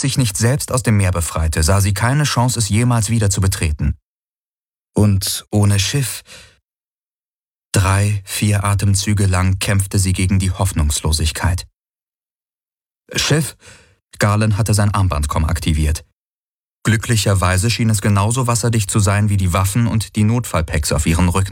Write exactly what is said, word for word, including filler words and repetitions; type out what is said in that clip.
sich nicht selbst aus dem Meer befreite, sah sie keine Chance, es jemals wieder zu betreten. Und ohne Schiff... Drei, vier Atemzüge lang kämpfte sie gegen die Hoffnungslosigkeit. »Schiff!« Garland hatte sein Armbandkomm aktiviert. Glücklicherweise schien es genauso wasserdicht zu sein wie die Waffen und die Notfallpacks auf ihren Rücken.